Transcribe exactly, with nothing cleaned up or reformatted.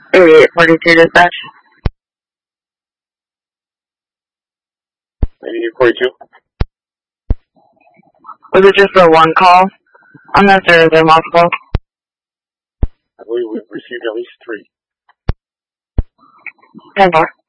eighty-eight forty-two dispatch. eighty-eight forty-two. Was it just the one call on this, or is there multiple? I believe we've received at least three. ten four.